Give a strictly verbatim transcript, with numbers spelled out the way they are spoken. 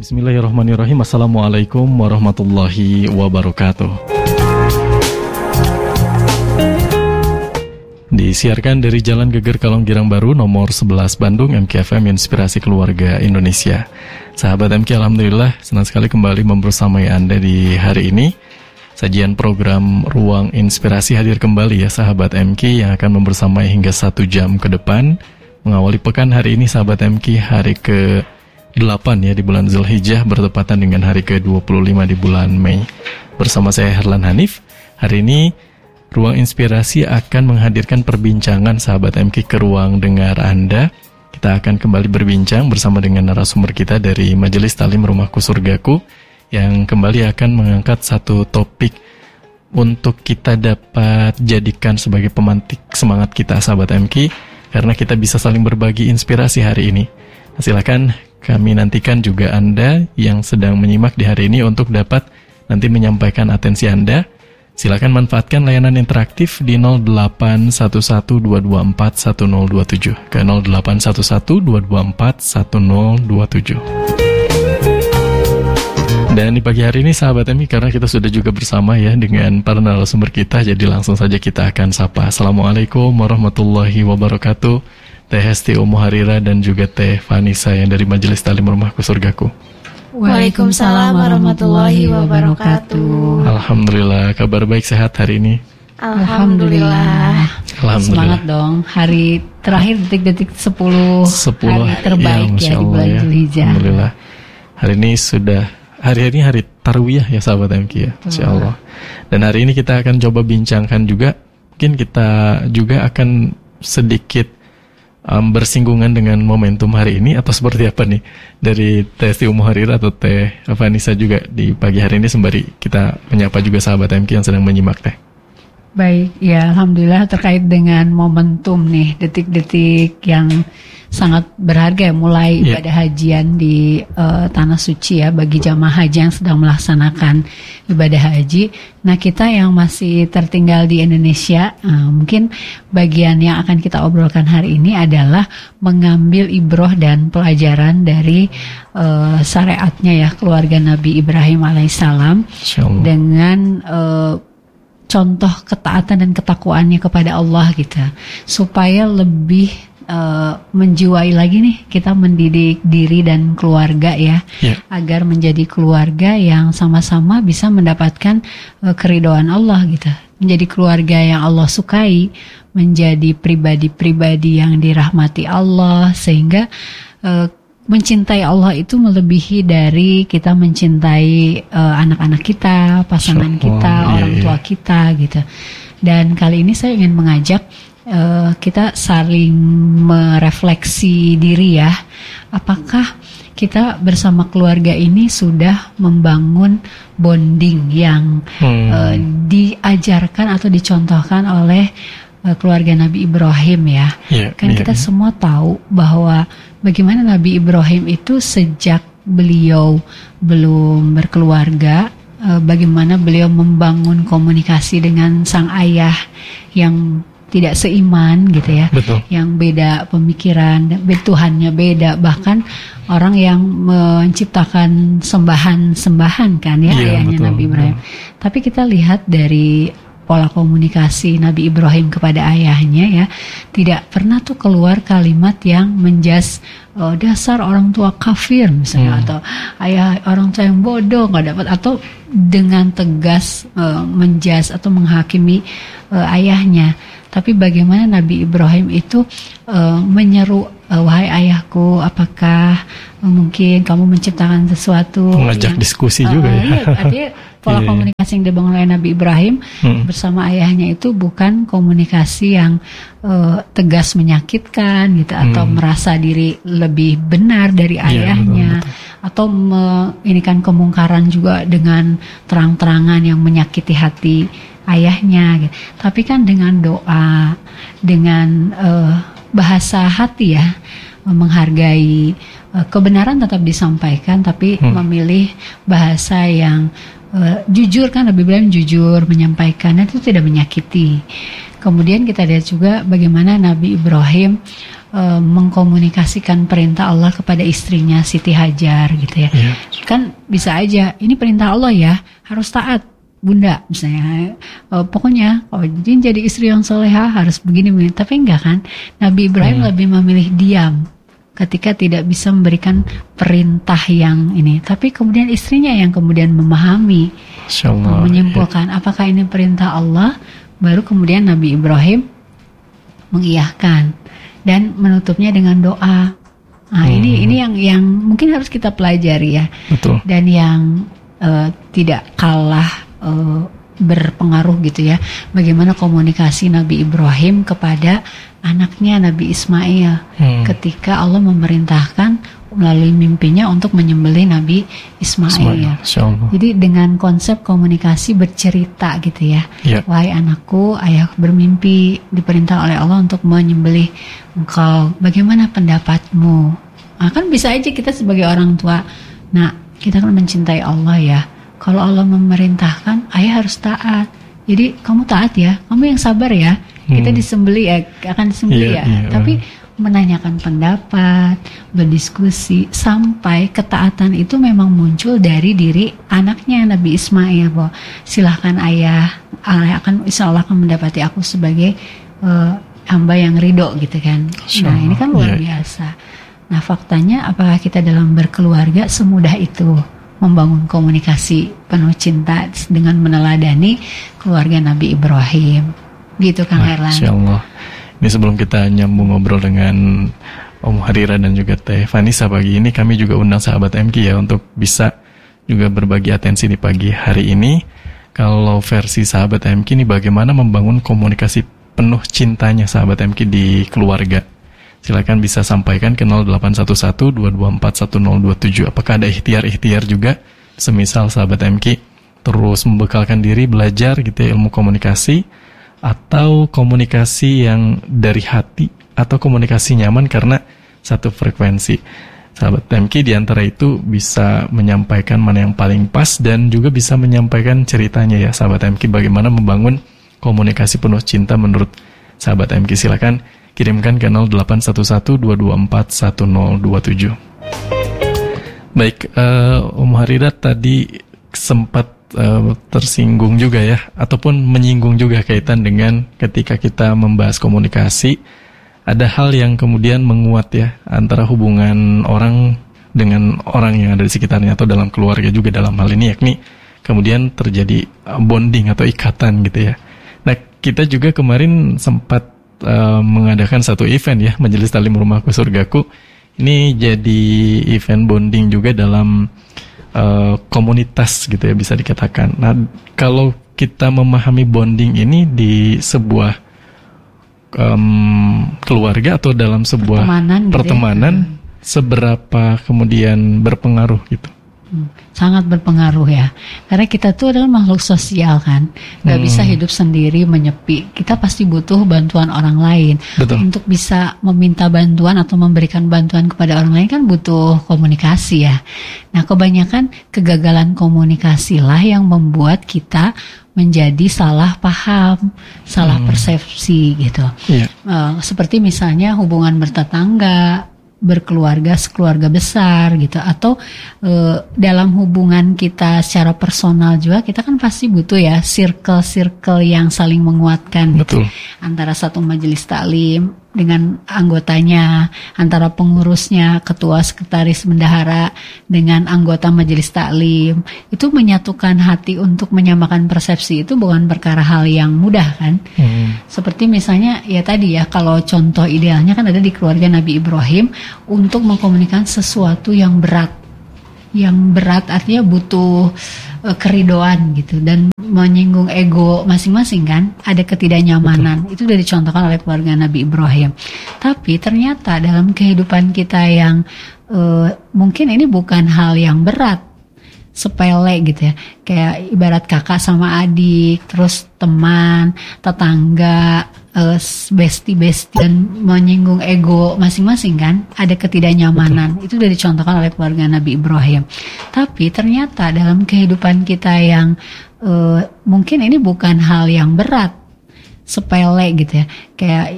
Bismillahirrahmanirrahim. Assalamualaikum warahmatullahi wabarakatuh. Disiarkan dari Jalan Geger Kalong Girang Baru nomor sebelas Bandung, M K F M Inspirasi Keluarga Indonesia. Sahabat M K, alhamdulillah senang sekali kembali membersamai Anda di hari ini. Sajian program Ruang Inspirasi hadir kembali ya sahabat M K, yang akan membersamai hingga satu jam ke depan. Mengawali pekan hari ini sahabat M K, hari ke delapan ya di bulan Zulhijjah, bertepatan dengan hari ke dua puluh lima di bulan Mei. Bersama saya Herlan Hanif. Hari ini Ruang Inspirasi akan menghadirkan perbincangan sahabat M K ke ruang dengar Anda. Kita akan kembali berbincang bersama dengan narasumber kita dari Majelis Talim Rumahku Surgaku, yang kembali akan mengangkat satu topik untuk kita dapat jadikan sebagai pemantik semangat kita sahabat M K, karena kita bisa saling berbagi inspirasi hari ini. Silakan kami nantikan juga Anda yang sedang menyimak di hari ini untuk dapat nanti menyampaikan atensi Anda. Silakan manfaatkan layanan interaktif di nol delapan satu satu dua dua empat satu nol dua tujuh ke nol delapan satu satu dua dua empat satu nol dua tujuh. Dan di pagi hari ini sahabat M K, karena kita sudah juga bersama ya dengan para narasumber kita, jadi langsung saja kita akan sapa. Assalamualaikum warahmatullahi wabarakatuh. Teh Hesti Ummu Harira dan juga Teh Vanessa yang dari Majelis Talim Rumahku Surgaku. Waalaikumsalam warahmatullahi wabarakatuh. Alhamdulillah, kabar baik, sehat hari ini? Alhamdulillah. Alhamdulillah. Semangat dong, hari terakhir detik-detik sepuluh, sepuluh hari terbaik ya, ya di bulan ya. Zulhijjah. Alhamdulillah. Hari ini sudah, hari ini hari Tarwiyah ya sahabat M K ya, insyaallah. Dan hari ini kita akan coba bincangkan juga, mungkin kita juga akan sedikit Um, bersinggungan dengan momentum hari ini, atau seperti apa nih dari Teh Hesti Ummu Harira atau Teh Vanessa juga di pagi hari ini, sembari kita menyapa juga sahabat M K yang sedang menyimak Teh. Baik, ya alhamdulillah terkait dengan momentum nih, detik-detik yang sangat berharga ya, mulai yeah. ibadah hajian di uh, Tanah Suci ya, bagi jamaah haji yang sedang melaksanakan ibadah haji. Nah, kita yang masih tertinggal di Indonesia, uh, mungkin bagian yang akan kita obrolkan hari ini adalah mengambil ibroh dan pelajaran dari uh, syariatnya ya, keluarga Nabi Ibrahim alaihissalam, dengan uh, contoh ketaatan dan ketakwaannya kepada Allah gitu, supaya lebih uh, menjiwai lagi nih kita mendidik diri dan keluarga ya, yeah. agar menjadi keluarga yang sama-sama bisa mendapatkan uh, keridhaan Allah gitu, menjadi keluarga yang Allah sukai, menjadi pribadi-pribadi yang dirahmati Allah, sehingga uh, mencintai Allah itu melebihi dari kita mencintai uh, anak-anak kita, pasangan kita, oh, orang iya, iya. tua kita gitu. Dan kali ini saya ingin mengajak uh, kita saling merefleksi diri ya. Apakah kita bersama keluarga ini sudah membangun bonding yang hmm. uh, diajarkan atau dicontohkan oleh keluarga Nabi Ibrahim ya, yeah, kan yeah, kita yeah. semua tahu bahwa bagaimana Nabi Ibrahim itu sejak beliau belum berkeluarga, bagaimana beliau membangun komunikasi dengan sang ayah yang tidak seiman gitu ya, betul. Yang beda pemikiran, Tuhannya beda, bahkan orang yang menciptakan sembahan-sembahan kan ya, yeah, ayahnya betul. Nabi Ibrahim. Hmm. Tapi kita lihat dari pola komunikasi Nabi Ibrahim kepada ayahnya ya, tidak pernah tuh keluar kalimat yang menjas uh, dasar orang tua kafir misalnya, hmm. atau ayah orang tua yang bodoh nggak dapat, atau dengan tegas uh, menjas atau menghakimi uh, ayahnya. Tapi bagaimana Nabi Ibrahim itu uh, menyeru, uh, wahai ayahku, apakah uh, mungkin kamu menciptakan sesuatu, mengajak yang, diskusi uh, juga ya. Iya, artinya pola yeah. komunikasi yang dibangun oleh Nabi Ibrahim hmm. bersama ayahnya itu bukan komunikasi yang uh, tegas menyakitkan gitu, hmm. atau merasa diri lebih benar dari ayahnya, yeah, betul, betul. Atau menginikan kemungkaran juga dengan terang-terangan yang menyakiti hati ayahnya gitu. Tapi kan dengan doa, dengan uh, bahasa hati ya, menghargai uh, kebenaran tetap disampaikan, tapi hmm. memilih bahasa yang uh, jujur, kan lebih bilang jujur menyampaikan, itu tidak menyakiti. Kemudian kita lihat juga bagaimana Nabi Ibrahim uh, mengkomunikasikan perintah Allah kepada istrinya Siti Hajar gitu ya. Yeah. kan bisa aja ini perintah Allah ya, harus taat bunda misalnya, e, pokoknya kalau jin jadi istri yang soleha harus begini begini, tapi enggak kan. Nabi Ibrahim hmm. lebih memilih diam ketika tidak bisa memberikan perintah yang ini, tapi kemudian istrinya yang kemudian memahami, Allah, menyimpulkan ya. Apakah ini perintah Allah, baru kemudian Nabi Ibrahim mengiyahkan dan menutupnya dengan doa. Nah, hmm. ini ini yang yang mungkin harus kita pelajari ya. Betul. Dan yang uh, tidak kalah uh, berpengaruh gitu ya. Bagaimana komunikasi Nabi Ibrahim kepada anaknya Nabi Ismail hmm. ketika Allah memerintahkan melalui mimpinya untuk menyembelih Nabi Ismail. Ismail. Jadi dengan konsep komunikasi bercerita gitu ya. Yeah. Wahai anakku, ayah bermimpi diperintah oleh Allah untuk menyembelih engkau. Bagaimana pendapatmu? Nah, kan bisa aja kita sebagai orang tua, nah kita kan mencintai Allah ya. Kalau Allah memerintahkan, ayah harus taat. Jadi kamu taat ya, kamu yang sabar ya. Hmm. Kita disembelih ya, akan disembelih yeah, ya. Yeah, Tapi menanyakan pendapat, berdiskusi, sampai ketaatan itu memang muncul dari diri anaknya Nabi Ismail. Bahwa silahkan ayah, ayah akan insya Allah akan mendapati aku sebagai uh, hamba yang ridho gitu kan. Nah ini kan luar yeah. biasa. Nah faktanya apakah kita dalam berkeluarga semudah itu membangun komunikasi penuh cinta dengan meneladani keluarga Nabi Ibrahim gitu Kang Erlan. Insya Allah. Ini sebelum kita nyambung ngobrol dengan Om Harira dan juga Teh Vanessa pagi ini, kami juga undang sahabat M K ya untuk bisa juga berbagi atensi di pagi hari ini. Kalau versi sahabat M K ini bagaimana membangun komunikasi penuh cintanya sahabat M K di keluarga? Silakan bisa sampaikan ke nol delapan satu satu dua dua empat satu nol dua tujuh. Apakah ada ikhtiar-ikhtiar juga? Semisal sahabat M K terus membekalkan diri belajar gitu ya, ilmu komunikasi, atau komunikasi yang dari hati, atau komunikasi nyaman karena satu frekuensi. Sahabat M K di antara itu bisa menyampaikan mana yang paling pas dan juga bisa menyampaikan ceritanya ya sahabat M K, bagaimana membangun komunikasi penuh cinta menurut sahabat M K. Silakan kirimkan ke nol delapan satu satu dua dua empat satu nol dua tujuh. Baik, uh, Om Harira tadi sempat Uh, tersinggung juga ya, ataupun menyinggung juga kaitan dengan ketika kita membahas komunikasi, ada hal yang kemudian menguat ya antara hubungan orang dengan orang yang ada di sekitarnya atau dalam keluarga juga dalam hal ini, yakni kemudian terjadi bonding atau ikatan gitu ya. Nah kita juga kemarin sempat uh, mengadakan satu event ya, Majelis Talim Rumahku Surgaku. Ini jadi event bonding juga dalam Uh, komunitas gitu ya bisa dikatakan. Nah kalau kita memahami bonding ini di sebuah um, keluarga atau dalam sebuah pertemanan, pertemanan gitu ya. Seberapa kemudian berpengaruh gitu? Hmm, sangat berpengaruh ya, karena kita tuh adalah makhluk sosial kan, nggak hmm. bisa hidup sendiri menyepi. Kita pasti butuh bantuan orang lain. Betul. Untuk bisa meminta bantuan atau memberikan bantuan kepada orang lain kan butuh komunikasi ya. Nah kebanyakan kegagalan komunikasi lah yang membuat kita menjadi salah paham, salah hmm. persepsi gitu. Yeah. Uh, seperti misalnya hubungan bertetangga, berkeluarga, sekeluarga besar gitu, atau e, dalam hubungan kita secara personal juga kita kan pasti butuh ya circle-circle yang saling menguatkan. Betul. Gitu. Antara satu majelis taklim dengan anggotanya, antara pengurusnya, ketua, sekretaris, bendahara dengan anggota majelis taklim, itu menyatukan hati untuk menyamakan persepsi itu bukan perkara hal yang mudah kan. Hmm. Seperti misalnya ya tadi ya, kalau contoh idealnya kan ada di keluarga Nabi Ibrahim untuk mengkomunikasikan sesuatu yang berat. Yang berat artinya butuh uh, keridoan gitu dan menyinggung ego masing-masing kan, ada ketidaknyamanan. Betul. Itu sudah dicontohkan oleh keluarga Nabi Ibrahim. Tapi ternyata dalam kehidupan kita yang uh, mungkin ini bukan hal yang berat, sepele gitu ya, kayak ibarat kakak sama adik, terus teman, tetangga, uh, besti-besti, dan menyinggung ego masing-masing kan, ada ketidaknyamanan. Betul. Itu sudah dicontohkan oleh keluarga Nabi Ibrahim. Tapi ternyata dalam kehidupan kita yang uh, mungkin ini bukan hal yang berat, sepele gitu ya, kayak